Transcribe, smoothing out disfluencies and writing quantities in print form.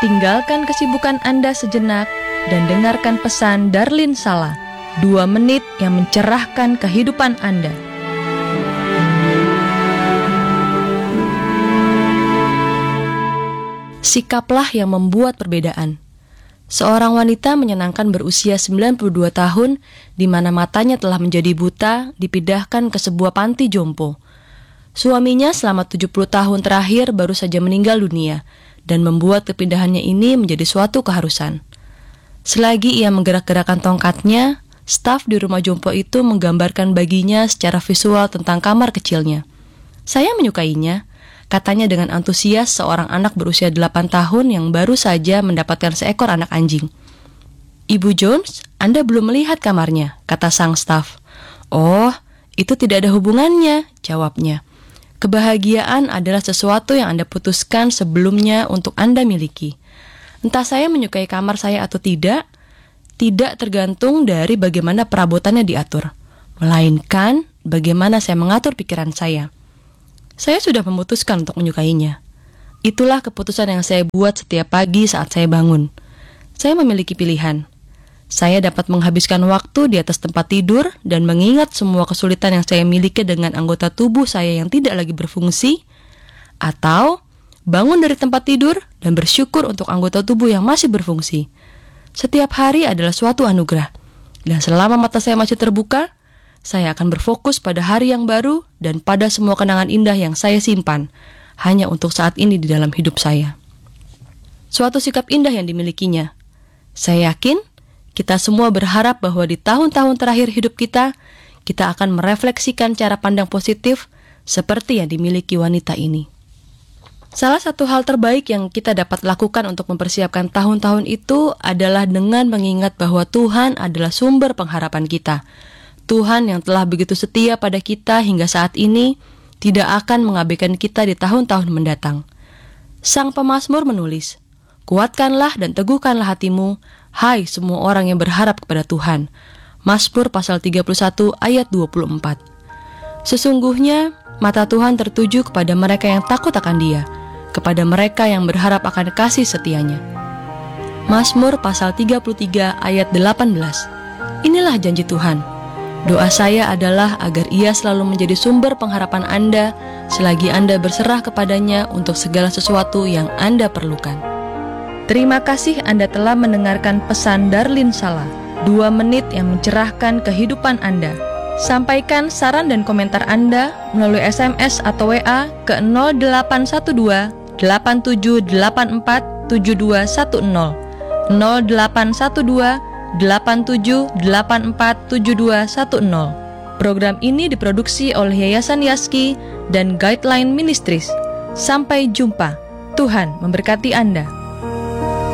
Tinggalkan kesibukan Anda sejenak dan dengarkan pesan Darlin Sala, 2 menit yang mencerahkan kehidupan Anda. Sikaplah yang membuat perbedaan. Seorang wanita menyenangkan berusia 92 tahun, di mana matanya telah menjadi buta, dipindahkan ke sebuah panti jompo. Suaminya selama 70 tahun terakhir baru saja meninggal dunia, dan membuat kepindahannya ini menjadi suatu keharusan. Selagi ia menggerak-gerakkan tongkatnya, staf di rumah jompo itu menggambarkan baginya secara visual tentang kamar kecilnya. Saya menyukainya, katanya dengan antusias seorang anak berusia 8 tahun yang baru saja mendapatkan seekor anak anjing. "Ibu Jones, Anda belum melihat kamarnya," kata sang staf. "Oh, itu tidak ada hubungannya," jawabnya. "Kebahagiaan adalah sesuatu yang Anda putuskan sebelumnya untuk Anda miliki. Entah saya menyukai kamar saya atau tidak tergantung dari bagaimana perabotannya diatur, melainkan bagaimana saya mengatur pikiran saya. Saya sudah memutuskan untuk menyukainya. Itulah keputusan yang saya buat setiap pagi saat saya bangun. Saya memiliki pilihan. Saya dapat menghabiskan waktu di atas tempat tidur dan mengingat semua kesulitan yang saya miliki dengan anggota tubuh saya yang tidak lagi berfungsi, atau bangun dari tempat tidur dan bersyukur untuk anggota tubuh yang masih berfungsi. Setiap hari adalah suatu anugerah, dan selama mata saya masih terbuka, saya akan berfokus pada hari yang baru dan pada semua kenangan indah yang saya simpan, hanya untuk saat ini di dalam hidup saya." Suatu sikap indah yang dimilikinya. Saya yakin kita semua berharap bahwa di tahun-tahun terakhir hidup kita akan merefleksikan cara pandang positif seperti yang dimiliki wanita ini. Salah satu hal terbaik yang kita dapat lakukan untuk mempersiapkan tahun-tahun itu adalah dengan mengingat bahwa Tuhan adalah sumber pengharapan kita. Tuhan yang telah begitu setia pada kita hingga saat ini tidak akan mengabaikan kita di tahun-tahun mendatang. Sang pemazmur menulis, "Kuatkanlah dan teguhkanlah hatimu, hai semua orang yang berharap kepada Tuhan." Mazmur pasal 31 ayat 24. Sesungguhnya mata Tuhan tertuju kepada mereka yang takut akan Dia, kepada mereka yang berharap akan kasih setianya. Mazmur pasal 33 ayat 18. Inilah janji Tuhan. Doa saya adalah agar Ia selalu menjadi sumber pengharapan Anda selagi Anda berserah kepadanya untuk segala sesuatu yang Anda perlukan. Terima kasih Anda telah mendengarkan pesan Darlin Sala, 2 menit yang mencerahkan kehidupan Anda. Sampaikan saran dan komentar Anda melalui SMS atau WA ke 0812 8784 7210 0812 87847210. Program ini diproduksi oleh Yayasan Yaski dan Guideline Ministries. Sampai jumpa. Tuhan memberkati Anda.